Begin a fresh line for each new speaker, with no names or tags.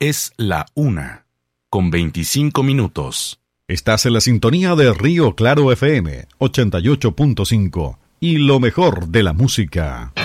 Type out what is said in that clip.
Es la 1:25.
Estás en la sintonía de Río Claro FM 88.5 y lo mejor de la música.